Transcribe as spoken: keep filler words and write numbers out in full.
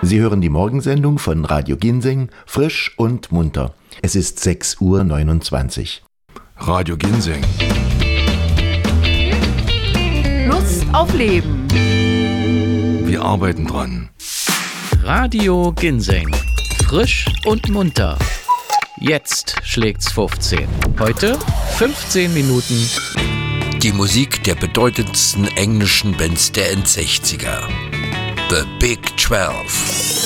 Sie hören die Morgensendung von Radio Ginseng, frisch und munter. Es ist sechs Uhr neunundzwanzig. Radio Ginseng. Lust auf Leben. Wir arbeiten dran. Radio Ginseng. Frisch und munter. Jetzt schlägt's fünfzehn. Heute fünfzehn Minuten. Die Musik der bedeutendsten englischen Bands der Endsechziger. The Big Twelve.